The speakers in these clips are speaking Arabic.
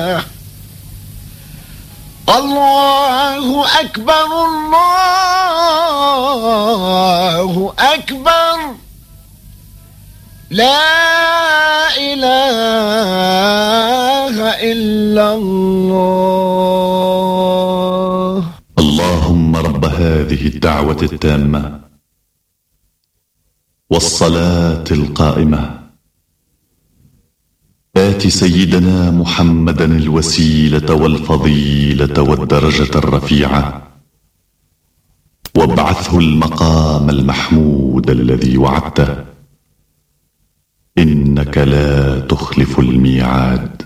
الله أكبر الله أكبر لا إله إلا الله. اللهم رب هذه الدعوة التامة والصلاة القائمة آت سيدنا محمدا الوسيلة والفضيلة والدرجة الرفيعة وابعثه المقام المحمود الذي وعدته إنك لا تخلف الميعاد.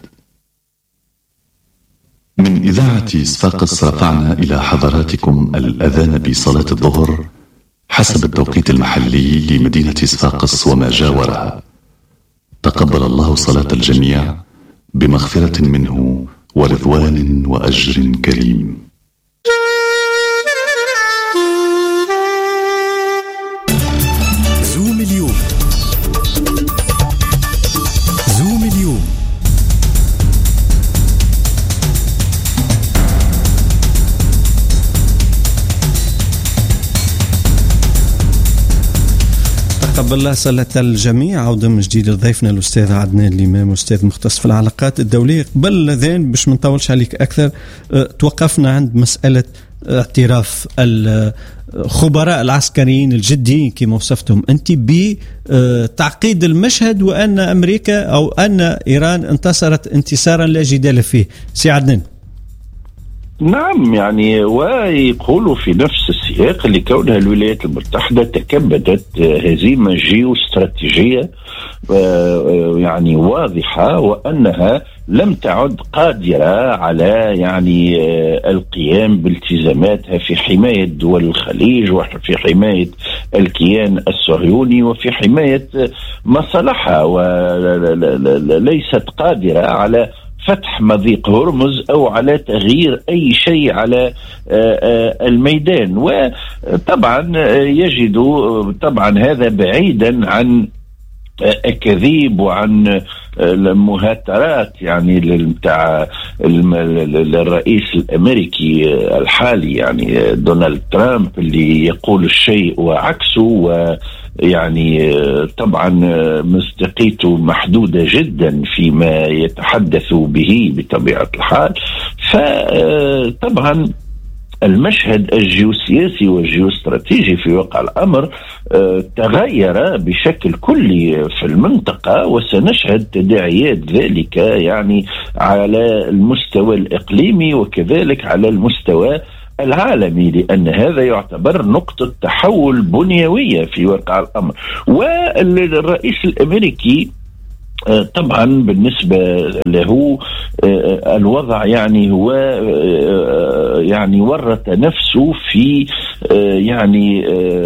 من إذاعة صفاقس رفعنا إلى حضراتكم الأذان بصلاة الظهر حسب التوقيت المحلي لمدينة صفاقس وما جاورها. تقبل الله صلاة الجميع بمغفرة منه ورضوان وأجر كريم. زوم اليوم. زوم اليوم. تقبل الله صلاة الجميع. عودة من جديد لضيفنا الأستاذ عدنان الإمام، أستاذ مختص في العلاقات الدولية. قبل الأذان باش ما نطولش عليك أكثر، توقفنا عند مسألة اعتراف الخبراء العسكريين الجديين كما وصفتهم أنت بتعقيد المشهد، وأن أمريكا أو أن إيران انتصرت انتصارا لا جدال فيه. سي عدنان. نعم، يعني ويقولوا في نفس السياق لكونها الولايات المتحدة تكبدت هزيمة جيوستراتيجية يعني واضحة، وأنها لم تعد قادرة على يعني القيام بالتزاماتها في حماية دول الخليج وفي حماية الكيان الصهيوني وفي حماية مصالحها، وليست قادرة على فتح مضيق هرمز أو على تغيير أي شيء على الميدان. وطبعا يجد طبعا هذا بعيدا عن أكاذيب وعن المهاترات يعني متاع الرئيس الأمريكي الحالي يعني دونالد ترامب، اللي يقول الشيء وعكسه، ويعني طبعا مصداقيته محدودة جدا فيما يتحدث به بطبيعة الحال. فطبعا المشهد الجيوسياسي والجيوستراتيجي في واقع الأمر تغير بشكل كلي في المنطقة، وسنشهد تداعيات ذلك يعني على المستوى الإقليمي وكذلك على المستوى العالمي، لأن هذا يعتبر نقطة تحول بنيوية في واقع الأمر. والرئيس الأمريكي طبعا بالنسبة له الوضع يعني هو يعني ورط نفسه في يعني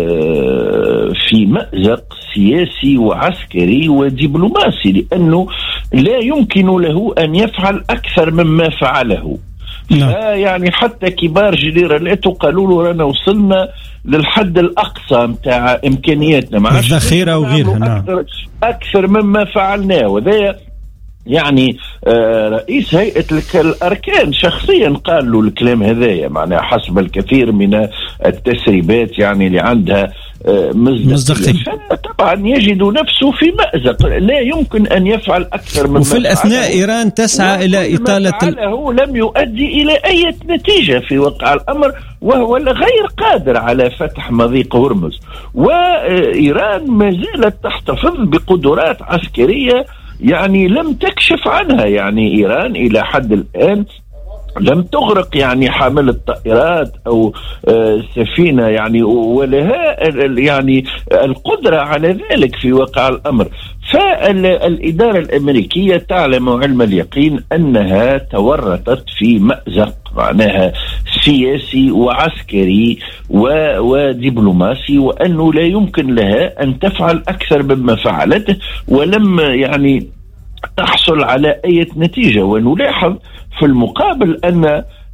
في مأزق سياسي وعسكري ودبلوماسي، لأنه لا يمكن له أن يفعل أكثر مما فعله. يعني حتى كبار جنرالاته قالوا له رانا وصلنا للحد الأقصى متاع إمكانياتنا مع الذخيرة وغيرها أكثر مما فعلناه. وذا يعني رئيس هيئة الأركان شخصيا قال له الكلام هذايا، معناها حسب الكثير من التسريبات يعني اللي عندها مصداقية. طبعا يجد نفسه في مأزق لا يمكن أن يفعل أكثر من وفي الأثناء إيران تسعى إلى إطالة فعله لم يؤدي إلى أي نتيجة في واقع الأمر، وهو غير قادر على فتح مضيق هرمز. وإيران ما زالت تحتفظ بقدرات عسكرية يعني لم تكشف عنها. يعني إيران إلى حد الآن لم تغرق يعني حامل الطائرات أو سفينة يعني، ولها يعني القدرة على ذلك في واقع الأمر. فالإدارة الأمريكية تعلم علم اليقين أنها تورطت في مأزق معناها سياسي وعسكري ودبلوماسي، وأنه لا يمكن لها أن تفعل أكثر مما فعلته، ولم يعني تحصل على أي نتيجة. ونلاحظ في المقابل أن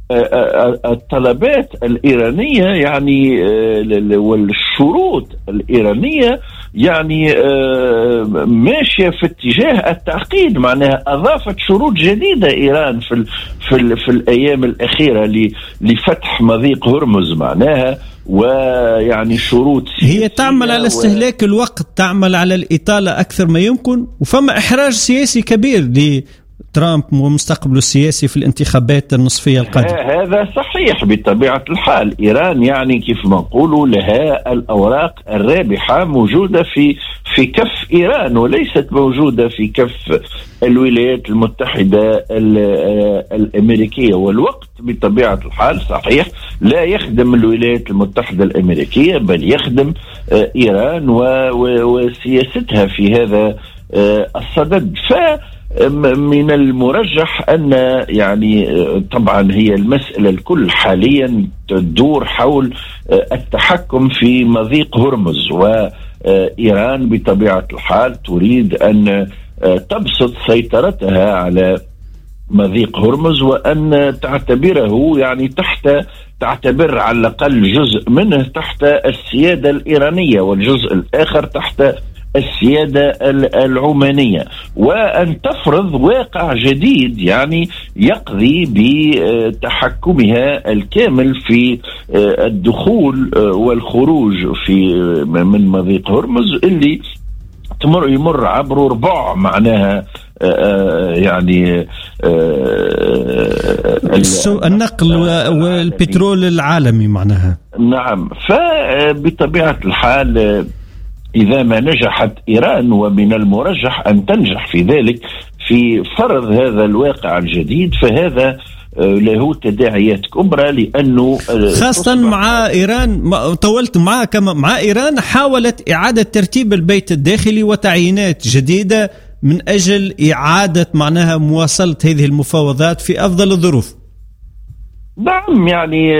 الطلبات الإيرانية يعني والشروط الإيرانية يعني ماشية في اتجاه التعقيد. معناها أضافت شروط جديدة إيران في الأيام الأخيرة لفتح مضيق هرمز معناها، ويعني شروط هي تعمل على استهلاك الوقت، تعمل على الإطالة أكثر ما يمكن، وفما إحراج سياسي كبير لترامب ومستقبله السياسي في الانتخابات النصفية القادمة. هذا صحيح بطبيعة الحال. إيران يعني كيف ما نقولوا لها الأوراق الرابحة موجودة في كف إيران، وليست موجودة في كف الولايات المتحدة الأمريكية. والوقت بطبيعة الحال صحيح لا يخدم الولايات المتحدة الأمريكية، بل يخدم إيران وسياستها في هذا الصدد. من المرجح أن يعني طبعا هي المسألة الكل حاليا تدور حول التحكم في مضيق هرمز، وإيران بطبيعة الحال تريد أن تبسط سيطرتها على مضيق هرمز، وأن تعتبره يعني تعتبر على الأقل جزء منه تحت السيادة الإيرانية، والجزء الآخر تحت السيادة العمانية، وأن تفرض واقع جديد يعني يقضي بتحكمها الكامل في الدخول والخروج من مضيق هرمز اللي يمر عبر ربع معناها يعني النقل والبترول العالمي معناها. نعم. فبطبيعة الحال إذا ما نجحت إيران، ومن المرجح أن تنجح في ذلك في فرض هذا الواقع الجديد، فهذا له تداعيات كبرى، لأنه خاصة مع إيران. طولت معها كما مع إيران حاولت إعادة ترتيب البيت الداخلي وتعيينات جديدة من أجل إعادة معناها مواصلة هذه المفاوضات في أفضل الظروف. نعم. يعني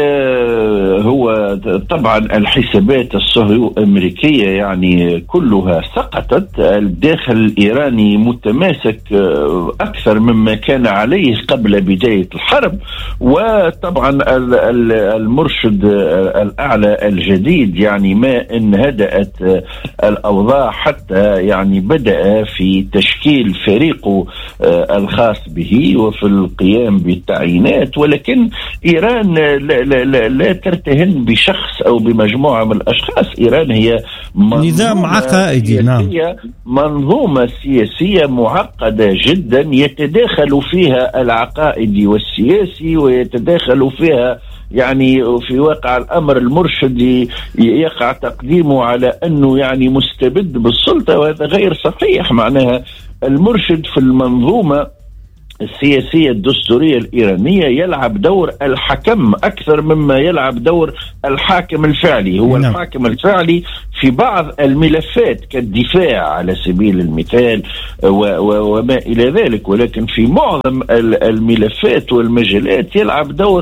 هو طبعا الحسابات الصهيو-أمريكية يعني كلها سقطت. الداخل الإيراني متماسك أكثر مما كان عليه قبل بداية الحرب، وطبعا المرشد الأعلى الجديد يعني ما إن هدأت الأوضاع حتى يعني بدأ في تشكيل فريقه الخاص به وفي القيام بالتعيينات. ولكن إيران لا ترتهن بشخص أو بمجموعة من الأشخاص. إيران هي نظام عقائدي. نعم. منظومة سياسية معقدة جدا يتداخل فيها العقائدي والسياسي، ويتداخل فيها يعني في واقع الأمر المرشد يقع تقديمه على أنه يعني مستبد بالسلطة، وهذا غير صحيح. معناها المرشد في المنظومة السياسية الدستورية الإيرانية يلعب دور الحكم أكثر مما يلعب دور الحاكم الفعلي. هو نعم. الحاكم الفعلي في بعض الملفات كالدفاع على سبيل المثال وما إلى ذلك، ولكن في معظم الملفات والمجالات يلعب دور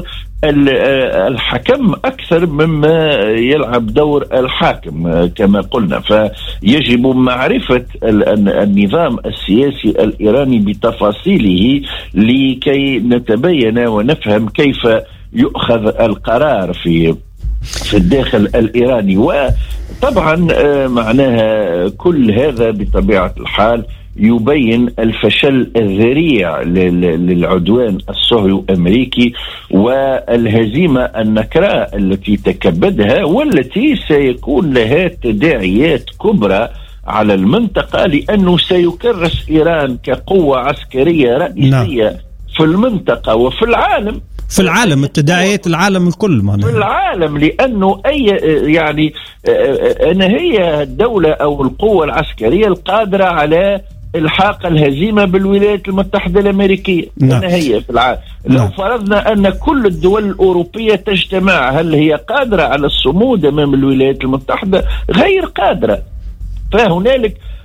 الحكم أكثر مما يلعب دور الحاكم كما قلنا. فيجب معرفة النظام السياسي الإيراني بتفاصيله لكي نتبين ونفهم كيف يؤخذ القرار في الداخل الإيراني. وطبعا معناها كل هذا بطبيعة الحال يبين الفشل الذريع للعدوان الصهيو-أمريكي والهزيمة النكراء التي تكبدها، والتي سيكون لها تداعيات كبرى على المنطقة، لأنه سيكرس إيران كقوة عسكرية رئيسية نعم. في المنطقة وفي العالم. في العالم التداعيات العالم الكل معناها. في العالم، لأنه يعني أن هي الدولة أو القوة العسكرية القادرة على الحاق الهزيمة بالولايات المتحدة الأمريكية. نعم. هي في العالم. نعم. لو فرضنا أن كل الدول الأوروبية تجتمع، هل هي قادرة على الصمود أمام الولايات المتحدة؟ غير قادرة. فهنالك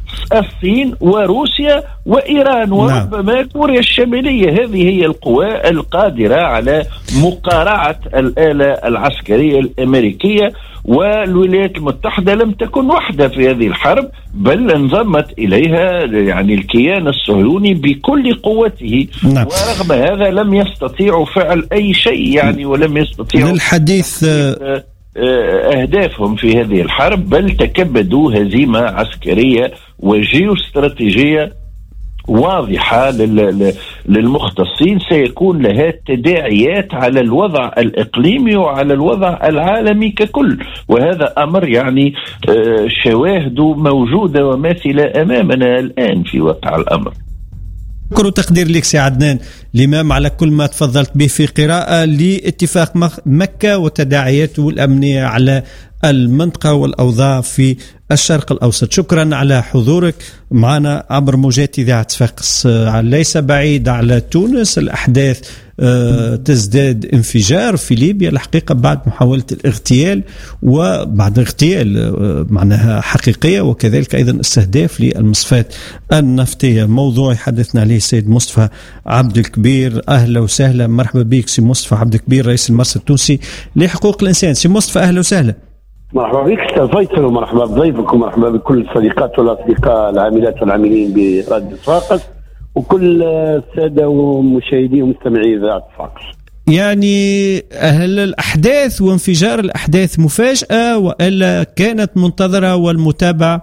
الصين وروسيا وإيران وربما كوريا الشمالية. هذه هي القوى القادرة على مقارعة الآلة العسكرية الأمريكية، والولايات المتحدة لم تكن وحدة في هذه الحرب، بل انضمت إليها يعني الكيان الصهيوني بكل قوته. ورغم هذا لم يستطيعوا فعل أي شيء يعني، ولم يستطيعوا للحديث أهدافهم في هذه الحرب، بل تكبدوا هزيمة عسكرية وجيوستراتيجية واضحة للمختصين سيكون لها تداعيات على الوضع الإقليمي وعلى الوضع العالمي ككل. وهذا أمر يعني شواهده موجودة وماثلة أمامنا الآن في واقع الأمر. شكر وتقدير لك سي عدنان الإمام على كل ما تفضلت به في قراءة لاتفاق مكة وتداعياته الأمنية على المنطقة والأوضاع في الشرق الأوسط. شكرا على حضورك معنا عبر موجات إذاعة صفاقس. ليس بعيد على تونس الأحداث تزداد انفجار في ليبيا الحقيقة بعد محاولة الاغتيال، وبعد اغتيال معناها حقيقية، وكذلك أيضا استهداف للمصفات النفطية. موضوع يحدثنا عليه السيد مصطفى عبد الكبير. أهلا وسهلا، مرحبا بك سي مصطفى عبد الكبير، رئيس المرصد التونسي لحقوق الإنسان. سي مصطفى أهلا وسهلا. مرحبا بك استاذ فيصل، ومرحبا بضيفك، ومرحبا بكل الصديقات والاصدقاء العاملات والعاملين براديو صفاقس، وكل الساده ومشاهدي ومستمعي اذاعه صفاقس. يعني هل الأحداث وانفجار الأحداث مفاجأة وإلا كانت منتظرة والمتابعة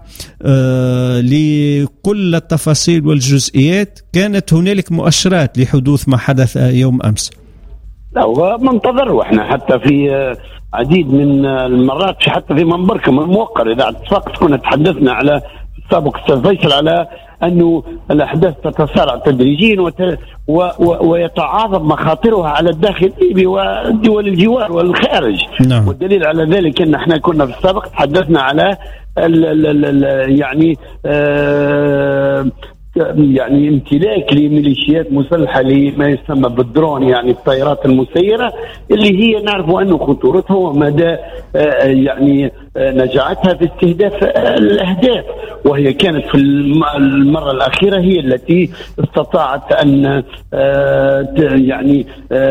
لكل التفاصيل والجزئيات؟ كانت هنالك مؤشرات لحدوث ما حدث يوم أمس؟ لا، هو منتظر، واحنا حتى في عديد من المرات حتى في منبركم الموقر إذاعة صفاقس كنا تحدثنا على السابق استاذ فيصل على أنه الأحداث تتسارع تدريجيا ويتعاظم مخاطرها على الداخل الليبي والدول الجوار والخارج. نعم. والدليل على ذلك أن احنا كنا في السابق تحدثنا على يعني امتلاك لميليشيات مسلحة لما يسمى بالدرون، يعني الطائرات المسيرة، اللي هي نعرف أنه خطورتها ومدى يعني نجاعتها في استهداف الأهداف. وهي كانت في المرة الأخيرة هي التي استطاعت أن يعني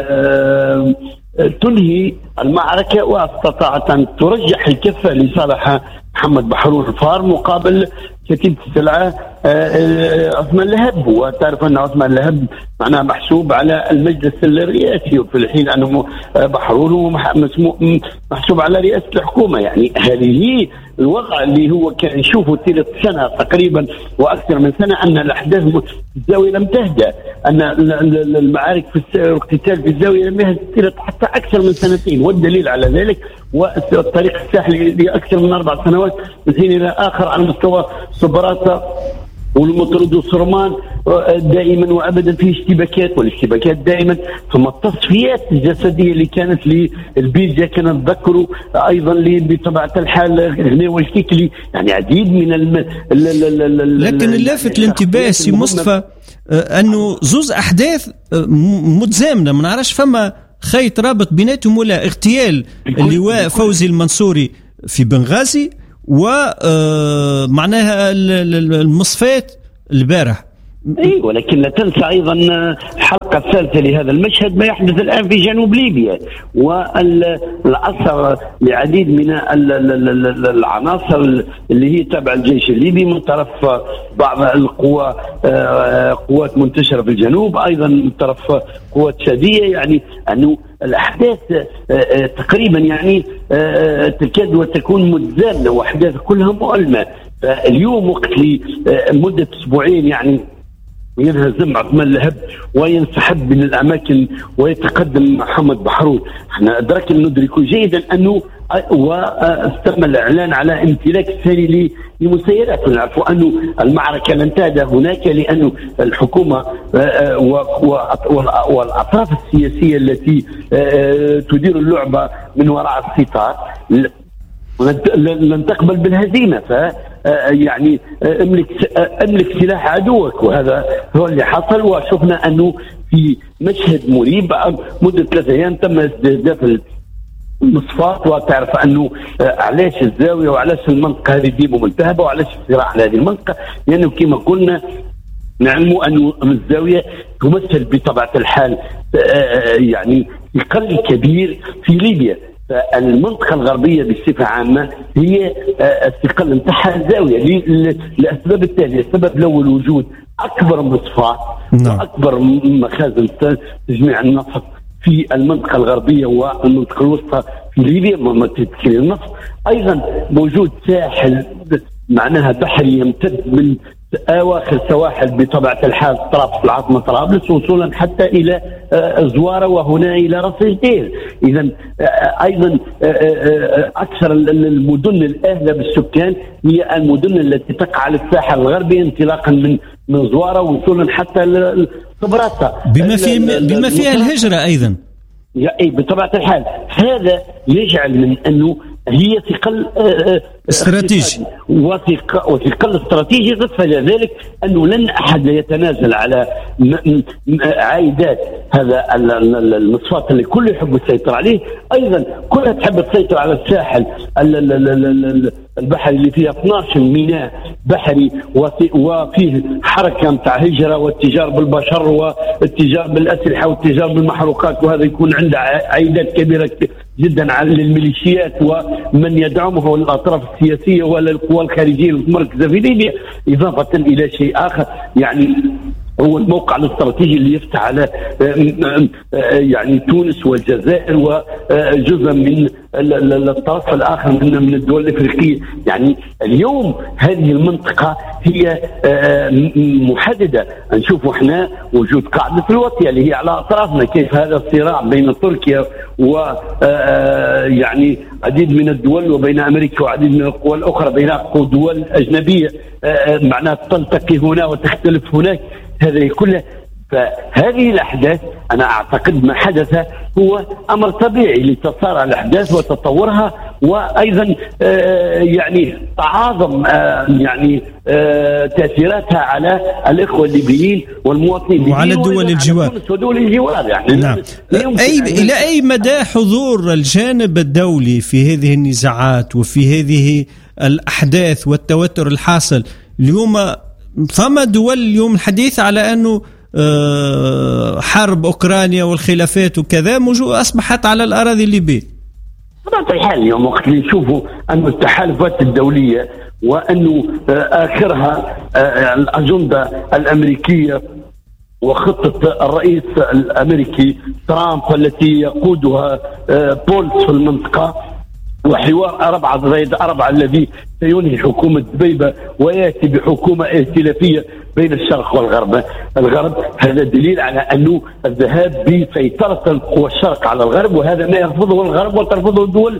تنهي المعركة، واستطاعت أن ترجح الكفة لصالح محمد بحرور الفار مقابل كتيبة السلعة عثمان لهب. وتعرف أن عثمان لهب معناه محسوب على المجلس الرئاسي، وفي الحين أنه بحرور محسوب على رئاسة الحكومة. يعني هذه الوضع اللي هو كان يشوفه طيلة سنة تقريبا وأكثر من سنة، أن الأحداث في الزاوية لم تهدأ، أن المعارك في الاقتتال في الزاوية لم يهدأ حتى أكثر من سنتين. والدليل على ذلك والطريق الساحلي لأكثر من 4 سنوات من حين إلى آخر على مستوى صبراسة والمطرد والصرمان دائما وابدا في اشتباكات، والاشتباكات دائما. ثم التصفيات الجسديه اللي كانت للبيجا كانت تذكروا ايضا بطبيعه الحال غناوي الكيكلي، يعني عديد من لكن اللافت الانتباه سي مصطفى انه زوز احداث متزامنه، ما نعرفش فما خيط رابط بيناتهم ولا اغتيال اللواء فوزي المنصوري في بنغازي ومعناها المصفات البارح. ولكن لا تنسى أيضا الحلقة الثالثة لهذا المشهد ما يحدث الآن في جنوب ليبيا، والأثر لعديد من العناصر اللي هي تابعة الجيش الليبي من طرف بعض القوى، قوات منتشرة في الجنوب، أيضا من طرف قوات شادية. يعني أنه الأحداث تقريبا يعني تكاد وتكون متزامنة وأحداث كلها مؤلمة. اليوم وقت لمدة أسبوعين يعني ينهزم عثمان لهب وينسحب من الأماكن ويتقدم محمد بحرور، احنا ندرك جيدا أنه وتم الإعلان على امتلاك الثاني لمسيرات. ونعرف أنه المعركة لن تهدأ هناك، لأنه الحكومة والأطراف السياسية التي تدير اللعبة من وراء الستار لن تقبل بالهزيمة. يعني املك سلاح عدوك، وهذا هو اللي حصل. وشفنا أنه في مشهد مريب مدة 3 أيام تم استهداف مصفات، وتعرف انه علاش الزاويه وعلاش المنطقه هذه ديما ملتهبه وعلاش الصراع على هذه المنطقه، لانه يعني كما قلنا نعلموا أن الزاوية تمثل بطبيعة الحال يعني ثقل كبير في ليبيا. فالمنطقة الغربية بصفة عامة هي الثقل نتاعها الزاوية لأسباب التالية. السبب الأول وجود أكبر مصفات وأكبر مخازن تجميع النفط في المنطقة الغربية والمنطقة الوسطى في ليبيا متذكر النفط. أيضا موجود ساحل معناها بحري يمتد من أواخر سواحل بطبيعة الحال طرابلس العاصمة طرابلس وصولا حتى إلى زوارة وهنا إلى راس جدير. إذا أيضا أكثر المدن الأهلة بالسكان هي المدن التي تقع على الساحل الغربي انطلاقا من زوارة وصولا حتى صبراتة بما فيها الهجرة أيضا. بطبيعة الحال هذا يجعل من أنه هي ثقل استراتيجي وثقل استراتيجي، إضافة إلى ذلك أنه لن أحد يتنازل على عائدات هذا المصفات اللي كل يحب يسيطر عليه. أيضا كلها تحب تسيطر على الساحل البحري اللي فيه 12 ميناء بحري وفيه حركة متاع هجرة والتجار بالبشر والتجار بالأسلحة والتجار بالمحروقات، وهذا يكون عنده عائدات كبيرة جدا على الميليشيات ومن يدعمه الأطراف السياسية ولا القوى الخارجية المركزة في ليبيا. إضافة إلى شيء آخر يعني هو الموقع الاستراتيجي اللي يفتح على يعني تونس والجزائر وجزء من الطرف الآخر من الدول الأفريقية. يعني اليوم هذه المنطقة هي محددة. نشوف احنا وجود قاعدة الوطية اللي هي على أطرافنا، كيف هذا الصراع بين تركيا ويعني عديد من الدول وبين أمريكا وعديد من القوى الأخرى بين دول أجنبية معناها تلتقي هنا وتختلف هناك. هذا كله فهذه الأحداث أنا أعتقد ما حدث هو أمر طبيعي لتسارع الأحداث وتطورها، وأيضا يعني تعاظم يعني تأثيراتها على الإخوة الليبيين والمواطنين وعلى دول الجوار ودول الجوار. يعني نعم. إلى أي مدى حضور الجانب الدولي في هذه النزاعات وفي هذه الأحداث والتوتر الحاصل اليوم؟ ثم دول اليوم الحديث على أنه حرب أوكرانيا والخلافات وكذا أصبحت على الأراضي الليبية. طبعا الحال اليوم وقت اللي نشوفوا أن التحالفات الدولية وأنه آخرها الأجندة الأمريكية وخطة الرئيس الأمريكي ترامب التي يقودها بولس في المنطقة، وحوار أربعة زائد أربعة الذي سينهي حكومة دبيبة ويأتي بحكومة ائتلافية بين الشرق والغرب. هذا دليل على أنه الذهاب بسيطرة القوى الشرق على الغرب، وهذا ما يرفضه الغرب وترفضه الدول.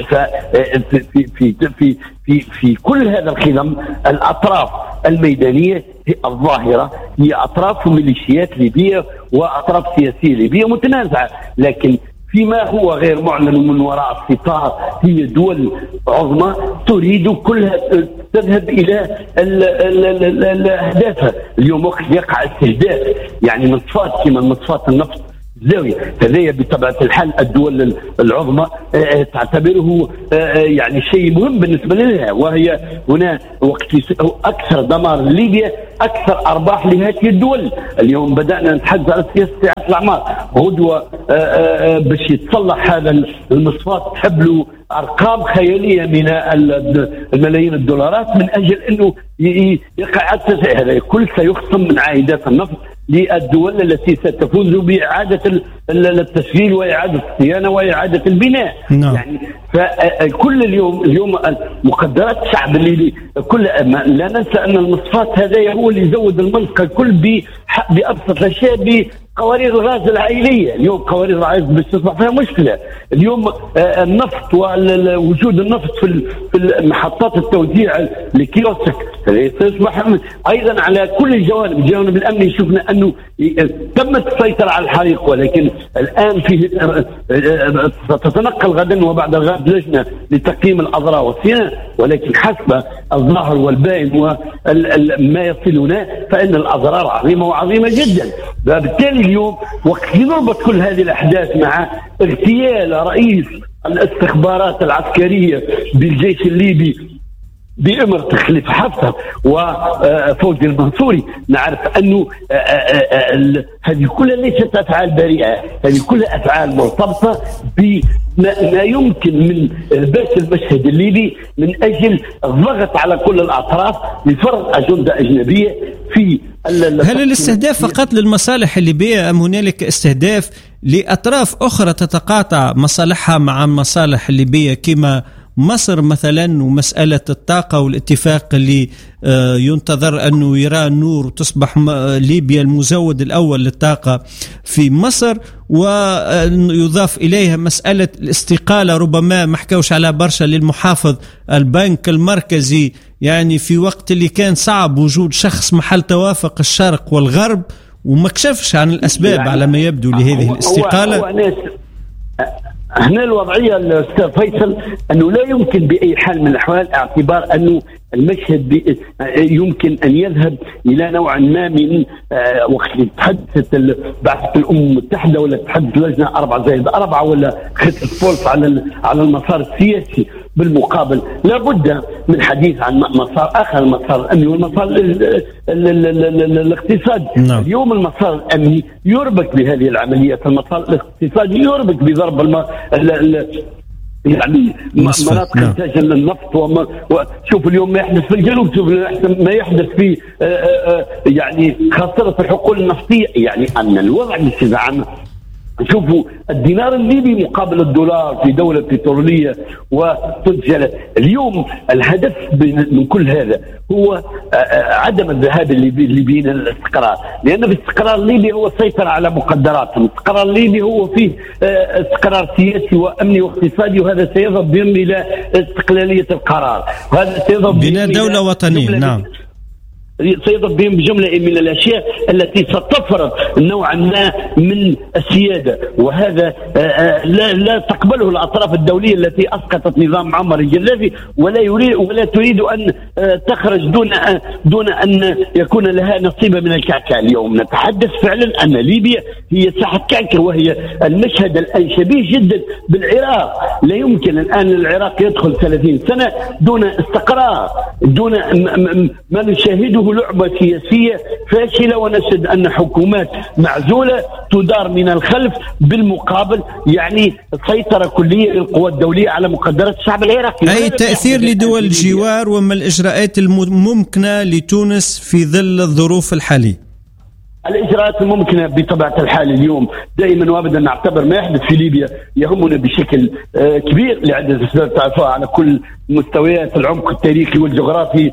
في كل هذا الخضم الأطراف الميدانية الظاهرة هي أطراف ميليشيات ليبية وأطراف سياسية ليبية متنازعة، لكن فيما هو غير معلن من وراء الستار هي دول عظمى تريد كلها تذهب إلى أهدافها. اليوم وقت يقع استهداف يعني مصفات كما مصفات النفط زاوية، هذه بطبيعة الحال الدول العظمى تعتبره يعني شيء مهم بالنسبة لها، وهي هنا وقت أكثر دمار ليبيا أكثر أرباح لهذه الدول. اليوم بدأنا نتحدث على سياسة الأعمار، غدوة باش يتصلح هذا المصفات تحب له أرقام خيالية من الملايين الدولارات من أجل أنه يقع هذا كل سيخصم من عائدات النفط للدول التي ستفوز بإعادة التشغيل وإعادة الصيانة وإعادة البناء. يعني فكل اليوم مقدرات الشعب اللي كل لا ننسى أن المصفات هذا هو اللي يزود المنطقة الكل بأبسط الأشياء قوارير الغاز العائلية. اليوم قوارير الغاز باش تصبح فيها مشكلة. اليوم النفط ووجود النفط في محطات التوزيع الكيوسك سيصبح أيضا على كل الجوانب الأمني. شفنا أنه تمت السيطرة على الحريق، ولكن الآن فيه ستتنقل غدا وبعد الغد لجنة لتقييم الأضرار والصيانة، ولكن حسب الظاهر والباين وما يصلنا فإن الأضرار عظيمة وعظيمة جدا. فبالتالي اليوم وقت نربط كل هذه الأحداث مع اغتيال رئيس الاستخبارات العسكرية بالجيش الليبي بإمرة خليفة حفتر وفوزي المنصوري، نعرف أنه هذه كلها ليست أفعال بريئة، هذه كلها أفعال مرتبطة بما يمكن من بث المشهد الليبي من أجل الضغط على كل الأطراف لفرض أجندة أجنبية في. هل الاستهداف فقط للمصالح الليبية أم هنالك استهداف لأطراف أخرى تتقاطع مصالحها مع المصالح الليبية كما مصر مثلا، ومسألة الطاقة والاتفاق اللي ينتظر أنه يرى النور وتصبح ليبيا المزود الأول للطاقة في مصر، ويضاف إليها مسألة الاستقالة ربما ما حكوش على برشا للمحافظ البنك المركزي، يعني في وقت اللي كان صعب وجود شخص محل توافق الشرق والغرب وما كشفش عن الأسباب يعني على ما يبدو لهذه الاستقالة. هنا الوضعية الأستاذ فيصل أنه لا يمكن بأي حال من الأحوال اعتبار أنه المشهد يمكن أن يذهب إلى نوع ما من وقت تحدثت بعثة الأمم المتحدة ولا تحدث لجنة 4+4 ولا خطة فولف على المسار السياسي. بالمقابل لابد من حديث عن مسار آخر، المسار الأمني والمسار الاقتصادي. اليوم المسار الأمني يربك بهذه العمليات، المسار الاقتصادي يربك بضرب يعني مناطق إنتاج النفط شوف اليوم ما يحدث في الجنوب، شوف ما يحدث في يعني خاصة في الحقول النفطية. يعني أن الوضع بصفة عامة، شوفوا الدينار الليبي مقابل الدولار في دولة بترولية وتسجل. اليوم الهدف من كل هذا هو عدم الذهاب الليبيين للاستقرار، لأن الاستقرار الليبي هو السيطرة على مقدراتهم، الاستقرار الليبي هو فيه استقرار سياسي وأمني واقتصادي، وهذا سيضرب بهم إلى استقلالية القرار، وهذا سيضرب بناء دولة وطنية. نعم، سيضرب بهم بجملة من الأشياء التي ستفرض نوعا ما من السيادة، وهذا لا تقبله الأطراف الدولية التي أسقطت نظام معمر الجذافي ولا تريد أن تخرج دون أن يكون لها نصيب من الكعكة. اليوم نتحدث فعلا أن ليبيا هي ساحة كعكة، وهي المشهد الآن شبيه جدا بالعراق. لا يمكن الآن العراق يدخل 30 سنة دون استقرار، دون ما نشاهده لعبة سياسية فاشلة، ونشهد أن حكومات معزولة تدار من الخلف، بالمقابل يعني سيطرة كلية للقوى الدولية على مقدرات الشعب العراقي. أي تأثير لدول الجوار وما الإجراءات الممكنة لتونس في ظل الظروف الحالية؟ الإجراءات الممكنة بطبيعة الحال اليوم دائما وابدا نعتبر ما يحدث في ليبيا يهمنا بشكل كبير لعدة أسباب تعرفها على كل مستويات العمق التاريخي والجغرافي،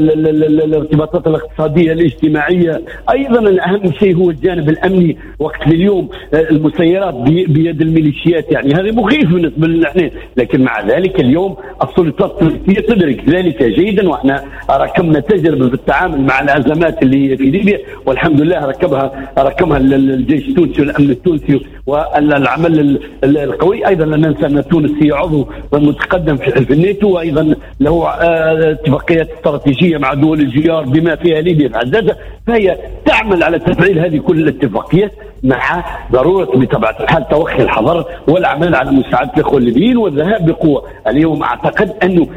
الارتباطات الاقتصادية الاجتماعية. أيضا الأهم شيء هو الجانب الأمني. وقت اليوم المسيرات بيد الميليشيات، يعني هذا مخيف بالنسبة لنا، لكن مع ذلك اليوم السلطات التونسية تدرك ذلك جيدا، وإحنا ركبنا تجربة في التعامل مع الأزمات اللي في ليبيا، والحمد لله ركبها الجيش التونسي والأمن التونسي والعمل القوي. أيضا لا ننسى أن تونس هي عضو متقدم في الناتو، وأيضا له اتفاقيات استراتيجية مع دول الجيار بما فيها ليبيا العزازة، فهي تعمل على تفعيل هذه كل الاتفاقيات مع ضرورة بطبيعة الحال توخي الحذر والعمل على مساعدة الإخوة الليبيين والذهاب بقوة. اليوم أعتقد أنه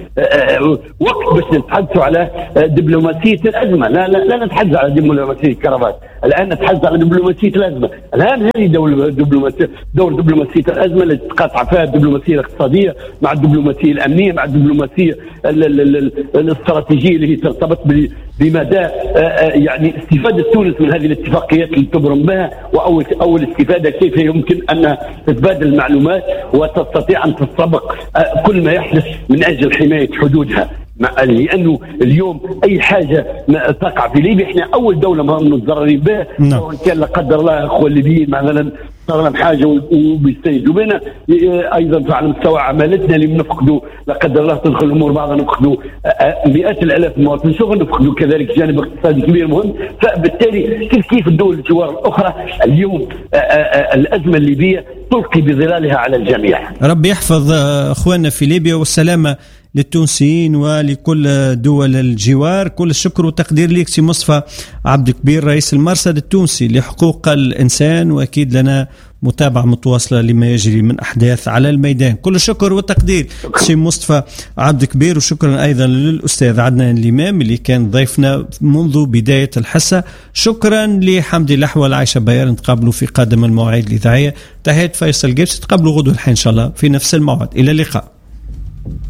وقت باش نتحدثوا على دبلوماسية الأزمة. لا نتحدث على دبلوماسية الكرافات، الآن نتحدث على دبلوماسية الأزمة. الآن هذه دور دبلوماسية الأزمة التي تقاطع فيها الدبلوماسية الاقتصادية مع الدبلوماسية الأمنية مع الدبلوماسية الاستراتيجية اللي هي ترتبط بمدى يعني استفادة تونس من هذه الاتفاقيات اللي تبرم بها. وأول استفادة كيف يمكن أن تتبادل المعلومات وتستطيع أن تتسابق كل ما يحدث من أجل حماية حدودها، لأنه اليوم أي حاجة تقع في ليبيا إحنا أول دولة ما متضررين بها، سواء كان لا قدر الله أخوة الليبيين مثلا صار لهم حاجة وبيستيجوا بنا. أيضا على مستوى عمالتنا اللي بنفقدوا لا قدر الله تدخل الأمور بعضها نفقدوا مئات الآلاف مواطن شغل، نفقدوا كذلك جانب اقتصادي كبير مهم. فبالتالي كيف الدول الجوار الأخرى اليوم الأزمة الليبية تلقي بظلالها على الجميع. ربي يحفظ أخواننا في ليبيا والسلامة للتونسيين ولكل دول الجوار. كل الشكر وتقدير لك سي مصطفى عبد الكبير رئيس المرصد التونسي لحقوق الإنسان، وأكيد لنا متابعة متواصلة لما يجري من أحداث على الميدان. كل الشكر والتقدير سي مصطفى عبد كبير، وشكرا أيضا للأستاذ عدنان الإمام اللي كان ضيفنا منذ بداية الحصة. شكرا لحمدي الأحول عايشة باير، نتقابلوا في قادم المواعيد الإذاعية. تحية فيصل جيبس، تقابلوا غدوة الحين إن شاء الله في نفس الموعد. إلى اللقاء.